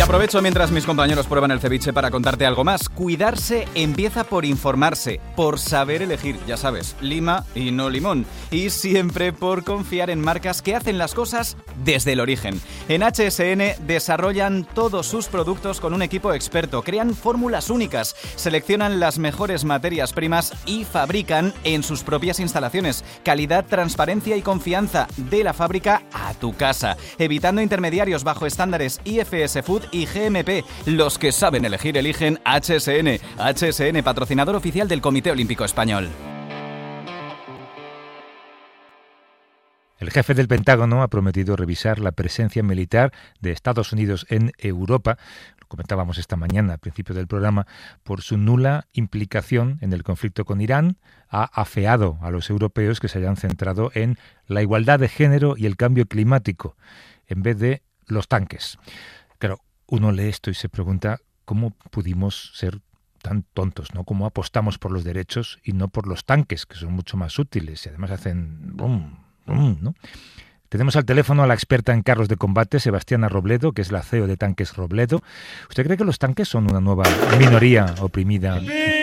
aprovecho mientras mis compañeros prueban el ceviche para contarte algo más. Cuidarse empieza por informarse, por saber elegir, ya sabes, lima y no limón. Y siempre por confiar en marcas que hacen las cosas desde el origen. En HSN desarrollan todos sus productos con un equipo experto, crean fórmulas únicas, seleccionan las mejores materias primas y fabrican en sus propias instalaciones. Calidad, transparencia y confianza de la fábrica a tu casa, evitando intermediarios bajo estándares IFS Food y GMP. Los que saben elegir eligen HSN. HSN, patrocinador oficial del Comité Olímpico Español. El jefe del Pentágono ha prometido revisar la presencia militar de Estados Unidos en Europa, lo comentábamos esta mañana al principio del programa, por su nula implicación en el conflicto con Irán. Ha afeado a los europeos que se hayan centrado en la igualdad de género y el cambio climático, en vez de los tanques. Claro, uno lee esto y se pregunta cómo pudimos ser tan tontos, ¿no? Cómo apostamos por los derechos y no por los tanques, que son mucho más útiles y además hacen boom, ¿no? Tenemos al teléfono a la experta en carros de combate, Sebastiana Robledo, que es la CEO de Tanques Robledo. ¿Usted cree que los tanques son una nueva minoría oprimida?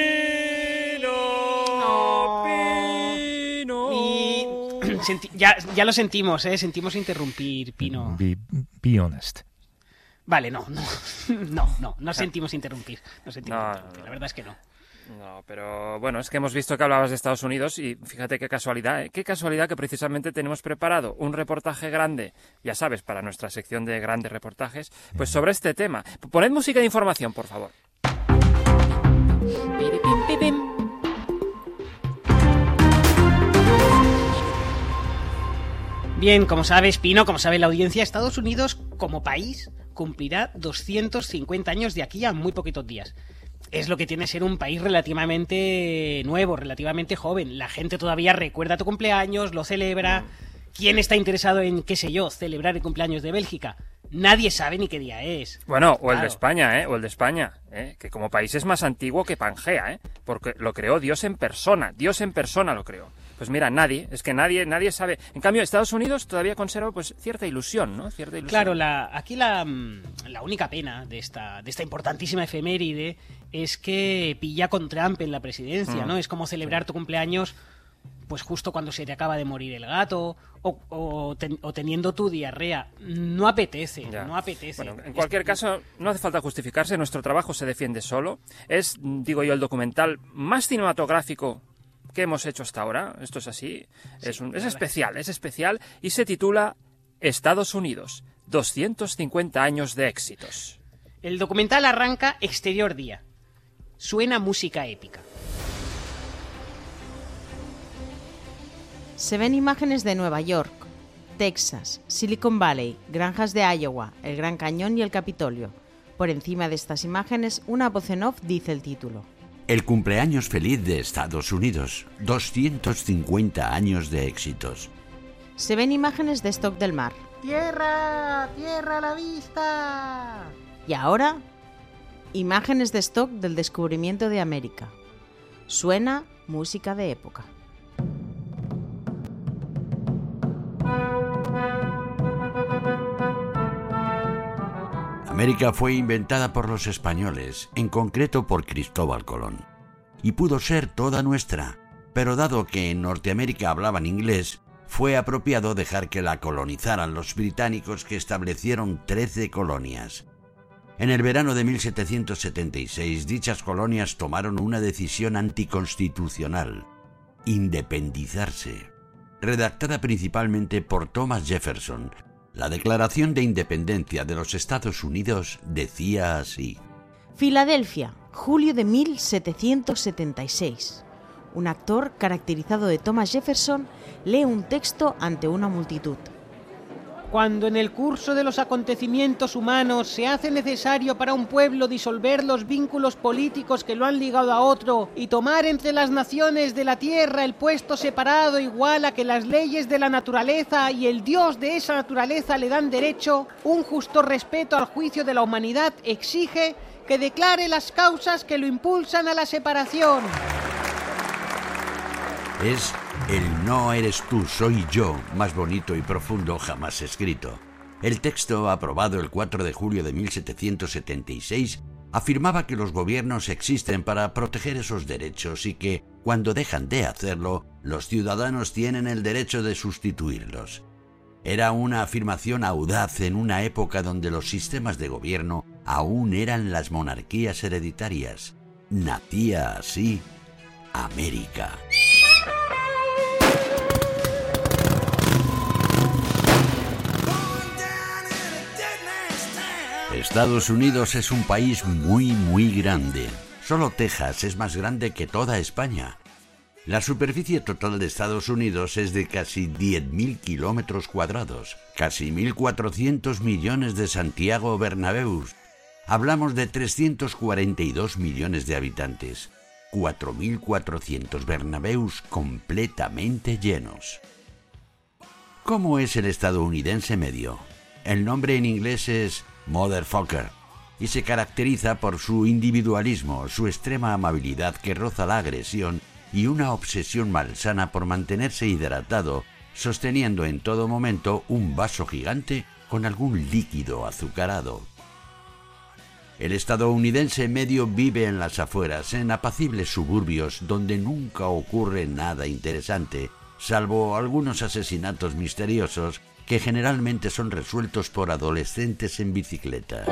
Ya lo sentimos, sentimos interrumpir, Pino. Be honest. Vale, no sentimos interrumpir. La verdad es que no. No, pero bueno, es que hemos visto que hablabas de Estados Unidos y fíjate qué casualidad, qué casualidad que precisamente tenemos preparado un reportaje grande, ya sabes, para nuestra sección de grandes reportajes, pues sobre este tema. Poned música de información, por favor. Bien, como sabes, Pino, como sabe la audiencia, Estados Unidos, como país, cumplirá 250 años de aquí a muy poquitos días. Es lo que tiene ser un país relativamente nuevo, relativamente joven. La gente todavía recuerda tu cumpleaños, lo celebra. ¿Quién está interesado en, qué sé yo, celebrar el cumpleaños de Bélgica? Nadie sabe ni qué día es. Bueno, o el de España, o el de España, que como país es más antiguo que Pangea, porque lo creó Dios en persona lo creó. Pues mira, nadie sabe. En cambio, Estados Unidos todavía conserva pues cierta ilusión, ¿no? Claro, aquí la única pena de esta importantísima efeméride es que pilla con Trump en la presidencia, ¿no? Es como celebrar tu cumpleaños pues justo cuando se te acaba de morir el gato o teniendo tu diarrea. No apetece. Bueno, en cualquier caso, no hace falta justificarse, nuestro trabajo se defiende solo. Es, digo yo, el documental más cinematográfico que hemos hecho hasta ahora. Esto es así. Es especial y se titula Estados Unidos, 250 años de éxitos. El documental arranca exterior día. Suena música épica. Se ven imágenes de Nueva York, Texas, Silicon Valley, granjas de Iowa, el Gran Cañón y el Capitolio. Por encima de estas imágenes, una voz en off dice el título. El cumpleaños feliz de Estados Unidos, 250 años de éxitos. Se ven imágenes de stock del mar. ¡Tierra! ¡Tierra a la vista! Y ahora, imágenes de stock del descubrimiento de América. Suena música de época. América fue inventada por los españoles, en concreto por Cristóbal Colón, y pudo ser toda nuestra, pero dado que en Norteamérica hablaban inglés, fue apropiado dejar que la colonizaran los británicos, que establecieron 13 colonias. En el verano de 1776, dichas colonias tomaron una decisión anticonstitucional: independizarse. Redactada principalmente por Thomas Jefferson, la Declaración de Independencia de los Estados Unidos decía así: Filadelfia, julio de 1776. Un actor caracterizado de Thomas Jefferson lee un texto ante una multitud. Cuando en el curso de los acontecimientos humanos se hace necesario para un pueblo disolver los vínculos políticos que lo han ligado a otro y tomar entre las naciones de la tierra el puesto separado igual a que las leyes de la naturaleza y el Dios de esa naturaleza le dan derecho, un justo respeto al juicio de la humanidad exige que declare las causas que lo impulsan a la separación. Es el no eres tú, soy yo más bonito y profundo jamás escrito. El texto, aprobado el 4 de julio de 1776, afirmaba que los gobiernos existen para proteger esos derechos y que, cuando dejan de hacerlo, los ciudadanos tienen el derecho de sustituirlos. Era una afirmación audaz en una época donde los sistemas de gobierno aún eran las monarquías hereditarias. Nacía así América. Estados Unidos es un país muy grande. Solo Texas es más grande que toda España. La superficie total de Estados Unidos es de casi 10.000 kilómetros cuadrados, casi 1.400 millones de Santiago Bernabéus. Hablamos de 342 millones de habitantes, 4.400 Bernabéus completamente llenos. ¿Cómo es el estadounidense medio? El nombre en inglés es Motherfucker y se caracteriza por su individualismo, su extrema amabilidad que roza la agresión y una obsesión malsana por mantenerse hidratado, sosteniendo en todo momento un vaso gigante con algún líquido azucarado. El estadounidense medio vive en las afueras, en apacibles suburbios donde nunca ocurre nada interesante, salvo algunos asesinatos misteriosos que generalmente son resueltos por adolescentes en bicicleta.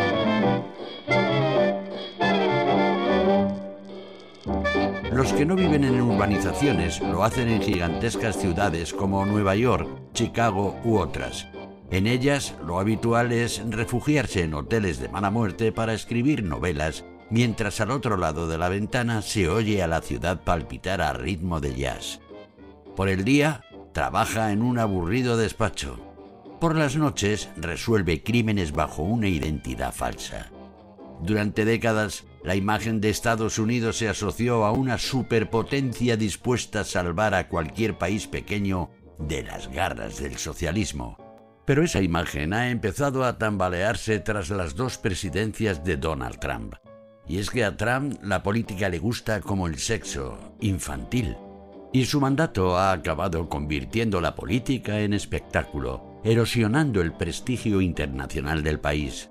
Los que no viven en urbanizaciones lo hacen en gigantescas ciudades como Nueva York, Chicago u otras. En ellas, lo habitual es refugiarse en hoteles de mala muerte para escribir novelas, mientras al otro lado de la ventana se oye a la ciudad palpitar a ritmo de jazz. Por el día, trabaja en un aburrido despacho. Por las noches, resuelve crímenes bajo una identidad falsa. Durante décadas, la imagen de Estados Unidos se asoció a una superpotencia dispuesta a salvar a cualquier país pequeño de las garras del socialismo. Pero esa imagen ha empezado a tambalearse tras las dos presidencias de Donald Trump. Y es que a Trump la política le gusta como el sexo, infantil. Y su mandato ha acabado convirtiendo la política en espectáculo, erosionando el prestigio internacional del país.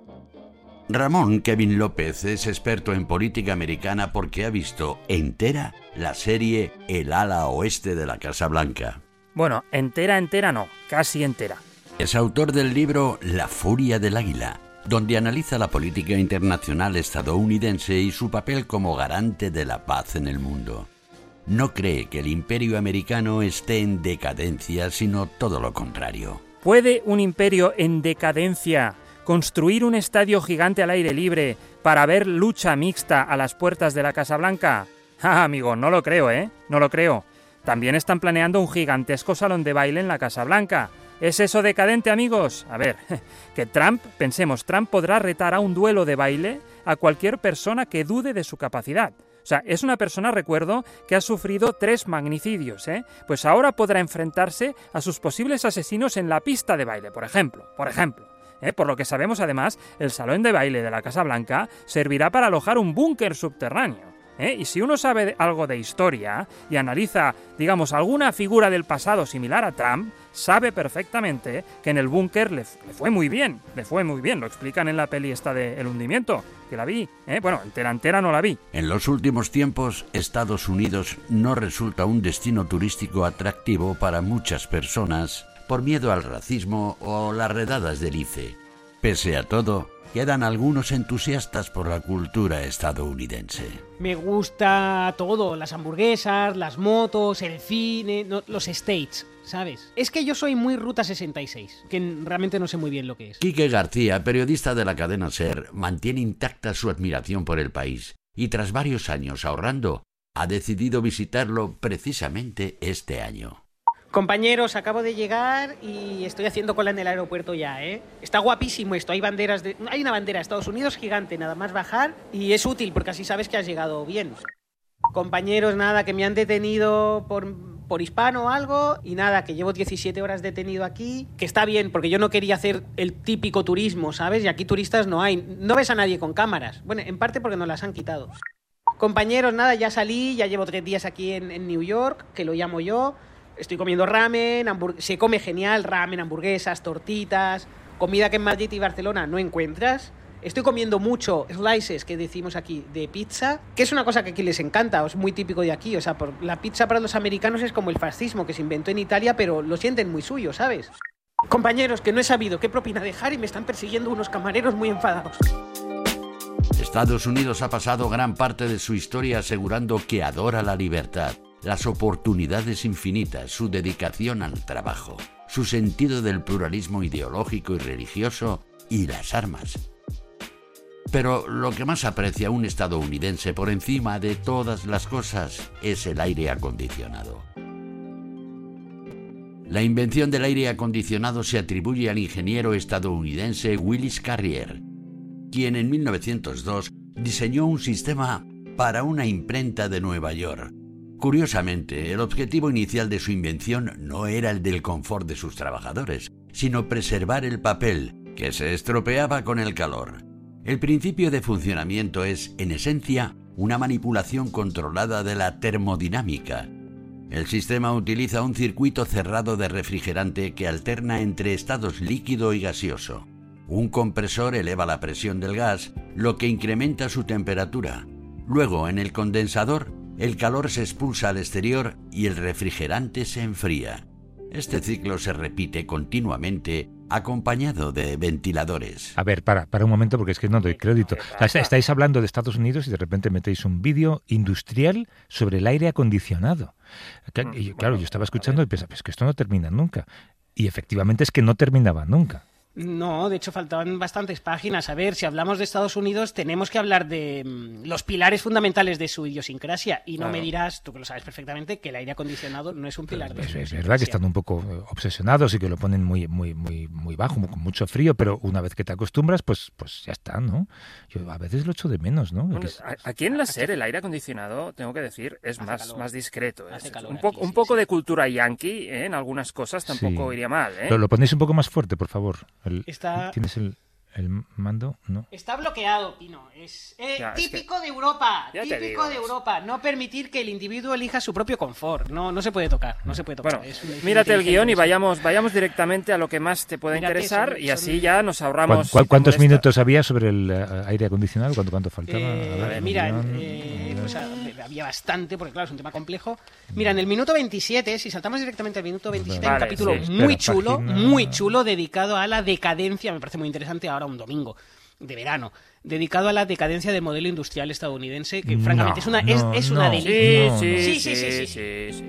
Ramón Kevin López es experto en política americana porque ha visto entera la serie El ala oeste de la Casa Blanca. Bueno, entera no, casi entera. Es autor del libro La furia del águila, donde analiza la política internacional estadounidense y su papel como garante de la paz en el mundo. No cree que el imperio americano esté en decadencia, sino todo lo contrario. ¿Puede un imperio en decadencia construir un estadio gigante al aire libre para ver lucha mixta a las puertas de la Casa Blanca? Ah, amigo, no lo creo, No lo creo. También están planeando un gigantesco salón de baile en la Casa Blanca. ¿Es eso decadente, amigos? A ver, que Trump podrá retar a un duelo de baile a cualquier persona que dude de su capacidad. O sea, es una persona, recuerdo, que ha sufrido 3 magnicidios, Pues ahora podrá enfrentarse a sus posibles asesinos en la pista de baile, por ejemplo. Por lo que sabemos, además, el salón de baile de la Casa Blanca servirá para alojar un búnker subterráneo. Y si uno sabe algo de historia y analiza, digamos, alguna figura del pasado similar a Trump, sabe perfectamente que en el búnker le fue muy bien, lo explican en la peli esta de El hundimiento, que la vi, bueno, entera no la vi. En los últimos tiempos, Estados Unidos no resulta un destino turístico atractivo para muchas personas por miedo al racismo o las redadas del ICE. Pese a todo, quedan algunos entusiastas por la cultura estadounidense. Me gusta todo, las hamburguesas, las motos, el cine, los States, ¿sabes? Es que yo soy muy Ruta 66, que realmente no sé muy bien lo que es. Quique García, periodista de la cadena SER, mantiene intacta su admiración por el país y tras varios años ahorrando, ha decidido visitarlo precisamente este año. Compañeros, acabo de llegar y estoy haciendo cola en el aeropuerto ya, Está guapísimo esto, hay una bandera de Estados Unidos gigante, nada más bajar, y es útil porque así sabes que has llegado bien. Compañeros, nada, que me han detenido por hispano o algo, y nada, que llevo 17 horas detenido aquí, que está bien, porque yo no quería hacer el típico turismo, ¿sabes? Y aquí turistas no hay, no ves a nadie con cámaras, bueno, en parte porque nos las han quitado. Compañeros, nada, ya salí, ya llevo 3 días aquí en New York, que lo llamo yo. Estoy comiendo ramen, se come genial, ramen, hamburguesas, tortitas, comida que en Madrid y Barcelona no encuentras. Estoy comiendo mucho slices, que decimos aquí, de pizza, que es una cosa que aquí les encanta, es muy típico de aquí. O sea, la pizza para los americanos es como el fascismo que se inventó en Italia, pero lo sienten muy suyo, ¿sabes? Compañeros, que no he sabido qué propina dejar y me están persiguiendo unos camareros muy enfadados. Estados Unidos ha pasado gran parte de su historia asegurando que adora la libertad, las oportunidades infinitas, su dedicación al trabajo, su sentido del pluralismo ideológico y religioso y las armas. Pero lo que más aprecia un estadounidense por encima de todas las cosas es el aire acondicionado. La invención del aire acondicionado se atribuye al ingeniero estadounidense Willis Carrier, quien en 1902 diseñó un sistema para una imprenta de Nueva York. Curiosamente, el objetivo inicial de su invención no era el del confort de sus trabajadores, sino preservar el papel, que se estropeaba con el calor. El principio de funcionamiento es, en esencia, una manipulación controlada de la termodinámica. El sistema utiliza un circuito cerrado de refrigerante que alterna entre estados líquido y gaseoso. Un compresor eleva la presión del gas, lo que incrementa su temperatura. Luego, en el condensador, el calor se expulsa al exterior y el refrigerante se enfría. Este ciclo se repite continuamente, acompañado de ventiladores. A ver, para un momento, porque es que no doy crédito. O sea, estáis hablando de Estados Unidos y de repente metéis un vídeo industrial sobre el aire acondicionado. Y claro, yo estaba escuchando y pensaba, pues que esto no termina nunca. Y efectivamente es que no terminaba nunca. No, de hecho faltaban bastantes páginas. A ver, si hablamos de Estados Unidos, tenemos que hablar de los pilares fundamentales de su idiosincrasia. Y no me dirás, tú que lo sabes perfectamente, que el aire acondicionado no es un pilar de su idiosincrasia. Es verdad que están un poco obsesionados y que lo ponen muy bajo, con mucho frío, pero una vez que te acostumbras, pues ya está, ¿no? Yo a veces lo echo de menos, ¿no? Bueno, aquí en la SER el aire acondicionado, tengo que decir, es más discreto. Un poco de cultura yankee, en algunas cosas tampoco iría mal. Lo ponéis un poco más fuerte, por favor. ¿Tienes el mando? No. Está bloqueado, Pino. Es típico de Europa. Típico de Europa. No permitir que el individuo elija su propio confort. No se puede tocar. No se puede tocar. Bueno, mírate el guión y vayamos directamente a lo que más te pueda interesar y así ya nos ahorramos. ¿Cuántos minutos había sobre el aire acondicionado? ¿Cuánto faltaba? Pues había bastante, porque claro, es un tema complejo. Mira, en el minuto 27, si saltamos directamente al minuto 27, hay un capítulo muy chulo, dedicado a la decadencia, me parece muy interesante, ahora un domingo de verano, dedicado a la decadencia del modelo industrial estadounidense, que francamente es una delicia. Sí.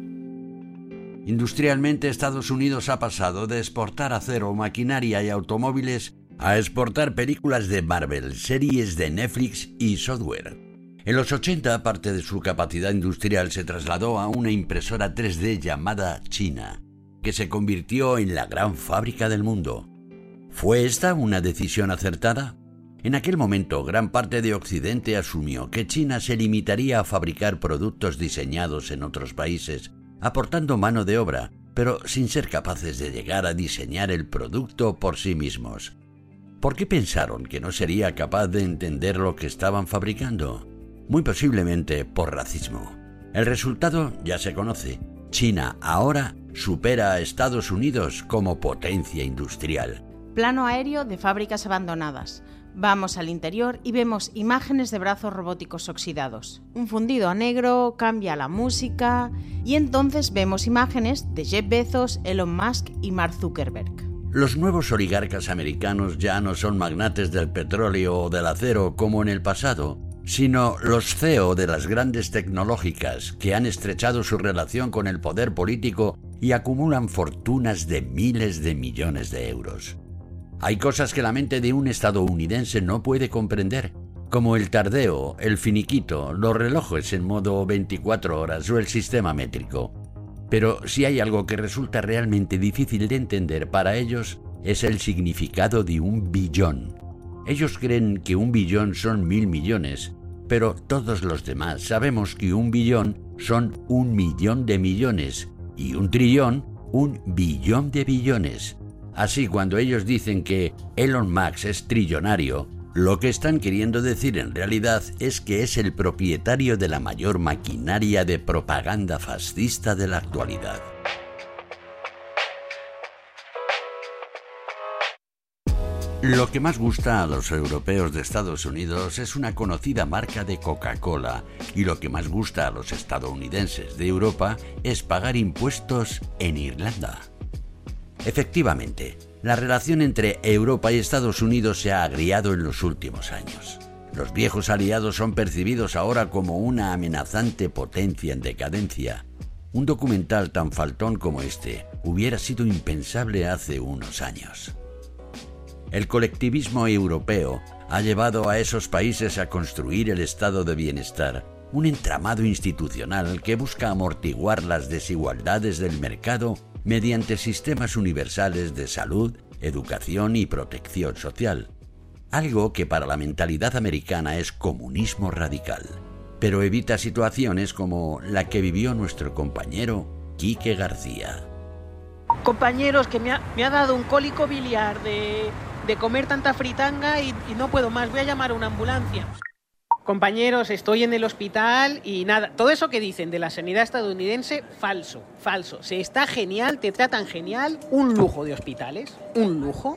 Industrialmente, Estados Unidos ha pasado de exportar acero, maquinaria y automóviles a exportar películas de Marvel, series de Netflix y software. En los 80, parte de su capacidad industrial se trasladó a una impresora 3D llamada China, que se convirtió en la gran fábrica del mundo. ¿Fue esta una decisión acertada? En aquel momento, gran parte de Occidente asumió que China se limitaría a fabricar productos diseñados en otros países, aportando mano de obra, pero sin ser capaces de llegar a diseñar el producto por sí mismos. ¿Por qué pensaron que no sería capaz de entender lo que estaban fabricando? Muy posiblemente por racismo. El resultado ya se conoce. China ahora supera a Estados Unidos como potencia industrial. Plano aéreo de fábricas abandonadas. Vamos al interior y vemos imágenes de brazos robóticos oxidados. Un fundido a negro, cambia la música y entonces vemos imágenes de Jeff Bezos, Elon Musk y Mark Zuckerberg. Los nuevos oligarcas americanos ya no son magnates del petróleo o del acero como en el pasado, sino los CEO de las grandes tecnológicas que han estrechado su relación con el poder político y acumulan fortunas de miles de millones de euros. Hay cosas que la mente de un estadounidense no puede comprender, como el tardeo, el finiquito, los relojes en modo 24 horas o el sistema métrico. Pero si hay algo que resulta realmente difícil de entender para ellos, es el significado de un billón. Ellos creen que un billón son 1.000 millones, pero todos los demás sabemos que un billón son 1.000.000 de millones y un trillón, 1.000.000.000 de billones. Así, cuando ellos dicen que Elon Musk es trillonario, lo que están queriendo decir en realidad es que es el propietario de la mayor maquinaria de propaganda fascista de la actualidad. Lo que más gusta a los europeos de Estados Unidos es una conocida marca de Coca-Cola, y lo que más gusta a los estadounidenses de Europa es pagar impuestos en Irlanda. Efectivamente, la relación entre Europa y Estados Unidos se ha agriado en los últimos años. Los viejos aliados son percibidos ahora como una amenazante potencia en decadencia. Un documental tan faltón como este hubiera sido impensable hace unos años. El colectivismo europeo ha llevado a esos países a construir el estado de bienestar, un entramado institucional que busca amortiguar las desigualdades del mercado mediante sistemas universales de salud, educación y protección social. Algo que para la mentalidad americana es comunismo radical, pero evita situaciones como la que vivió nuestro compañero Quique García. Compañeros, que me ha dado un cólico biliar de comer tanta fritanga y no puedo más, voy a llamar a una ambulancia. Compañeros, estoy en el hospital y nada, todo eso que dicen de la sanidad estadounidense, falso. Se está genial, te tratan genial, un lujo de hospitales, un lujo,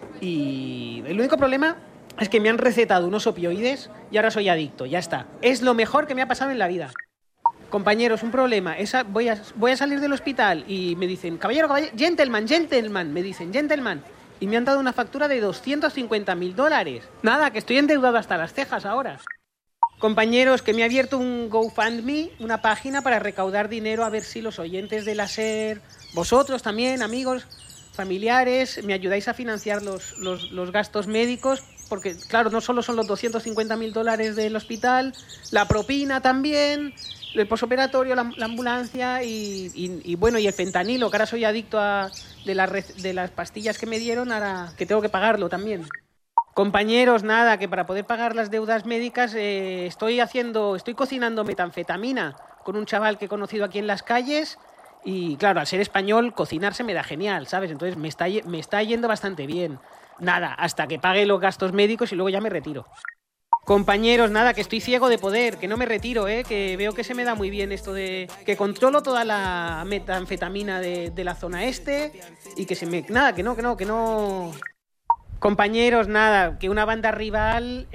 y el único problema es que me han recetado unos opioides y ahora soy adicto, ya está. Es lo mejor que me ha pasado en la vida. Compañeros, un problema, voy a salir del hospital y me dicen, caballero, gentleman, me dicen, gentleman. Y me han dado una factura de $250,000. Nada, que estoy endeudado hasta las cejas ahora. Compañeros, que me ha abierto un GoFundMe, una página para recaudar dinero, a ver si los oyentes de la SER, vosotros también, amigos, familiares, me ayudáis a financiar los gastos médicos, porque claro, no solo son los $250,000 del hospital, la propina también, el posoperatorio, la ambulancia y bueno, y el fentanilo, que ahora soy adicto de las pastillas que me dieron, ahora que tengo que pagarlo también. Compañeros, nada, que para poder pagar las deudas médicas estoy cocinando metanfetamina con un chaval que he conocido aquí en las calles y claro, al ser español cocinar se me da genial, ¿sabes? Entonces me está yendo bastante bien. Nada, hasta que pague los gastos médicos y luego ya me retiro. Compañeros, nada, que estoy ciego de poder, que no me retiro, que veo que se me da muy bien esto de que controlo toda la metanfetamina de la zona este y que que no. Compañeros, nada, que una banda rival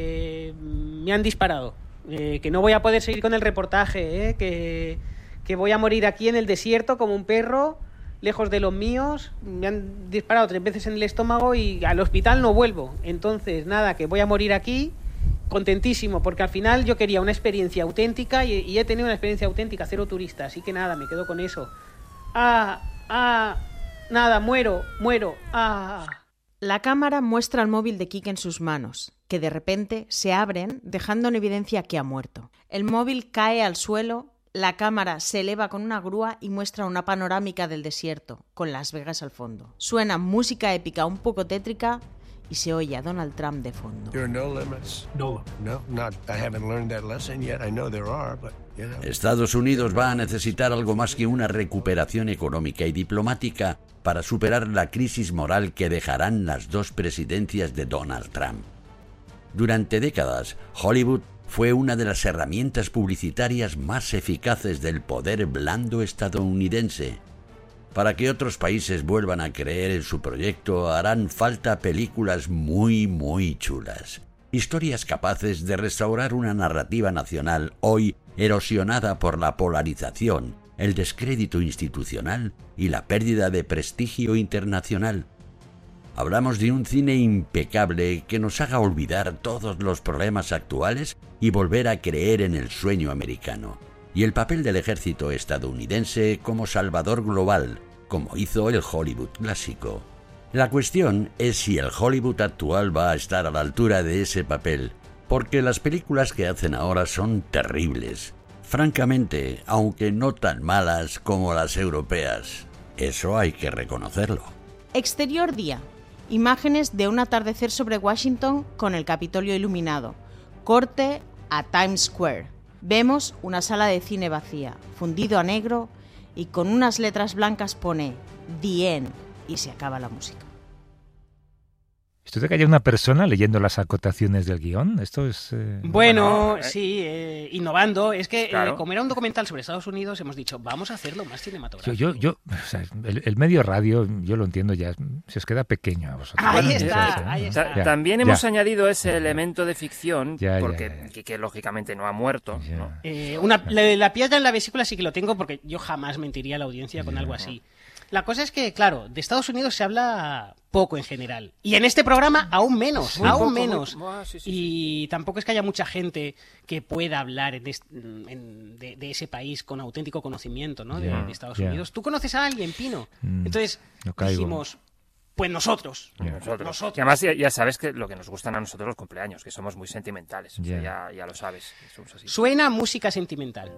me han disparado, que no voy a poder seguir con el reportaje, que voy a morir aquí en el desierto como un perro, lejos de los míos, me han disparado 3 veces en el estómago y al hospital no vuelvo. Entonces, nada, que voy a morir aquí, contentísimo, porque al final yo quería una experiencia auténtica y he tenido una experiencia auténtica, 0 turistas, así que nada, me quedo con eso. Nada, muero. La cámara muestra el móvil de Quique en sus manos, que de repente se abren, dejando en evidencia que ha muerto. El móvil cae al suelo, la cámara se eleva con una grúa y muestra una panorámica del desierto, con Las Vegas al fondo. Suena música épica un poco tétrica y se oye a Donald Trump de fondo. Estados Unidos va a necesitar algo más que una recuperación económica y diplomática para superar la crisis moral que dejarán las 2 presidencias de Donald Trump. Durante décadas, Hollywood fue una de las herramientas publicitarias más eficaces del poder blando estadounidense. Para que otros países vuelvan a creer en su proyecto, harán falta películas muy chulas. Historias capaces de restaurar una narrativa nacional hoy erosionada por la polarización, el descrédito institucional y la pérdida de prestigio internacional. Hablamos de un cine impecable que nos haga olvidar todos los problemas actuales y volver a creer en el sueño americano, y el papel del ejército estadounidense como salvador global, como hizo el Hollywood clásico. La cuestión es si el Hollywood actual va a estar a la altura de ese papel, porque las películas que hacen ahora son terribles. Francamente, aunque no tan malas como las europeas. Eso hay que reconocerlo. Exterior día. Imágenes de un atardecer sobre Washington con el Capitolio iluminado. Corte a Times Square. Vemos una sala de cine vacía, fundido a negro y con unas letras blancas pone The End y se acaba la música. ¿Esto de que haya una persona leyendo las acotaciones del guión? Esto es... Bueno, sí, innovando. Es que Claro. como era un documental sobre Estados Unidos, hemos dicho, vamos a hacerlo más cinematográfico. O sea, el medio radio, yo lo entiendo ya, se os queda pequeño a vosotros. Ahí Bueno, está, eso, ahí ¿no? está. Ya, También ya. hemos añadido ese elemento de ficción, Ya, porque que lógicamente no ha muerto. Ya. ¿no? La piedra en la vesícula sí que lo tengo porque yo jamás mentiría a la audiencia con algo así. La cosa es que, claro, de Estados Unidos se habla poco en general. Y en este programa aún menos, Muy aún poco, menos. sí. Y tampoco es que haya mucha gente que pueda hablar de ese país con auténtico conocimiento, ¿no? Ya, de Estados ya. Unidos. ¿Tú conoces a alguien, Pino? Entonces no caigo. dijimos, pues nosotros. Nosotros. Y además ya sabes que lo que nos gustan a nosotros los cumpleaños, que somos muy sentimentales. O sea, Ya. ya lo sabes. Que somos así. Suena música sentimental.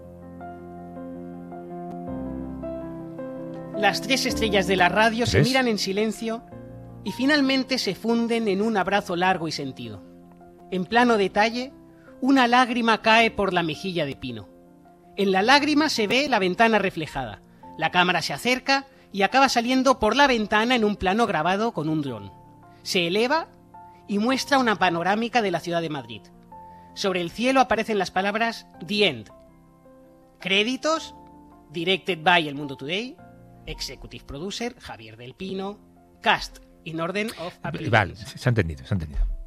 Las 3 estrellas de la radio se ¿Tres? miran en silencio y finalmente se funden en un abrazo largo y sentido. En plano detalle, una lágrima cae por la mejilla de Pino. En la lágrima se ve la ventana reflejada. La cámara se acerca y acaba saliendo por la ventana en un plano grabado con un dron. Se eleva y muestra una panorámica de la ciudad de Madrid. Sobre el cielo aparecen las palabras The End. Créditos, directed by El Mundo Today, executive producer Javier del Pino, cast in order of appearance. Vale, se ha entendido.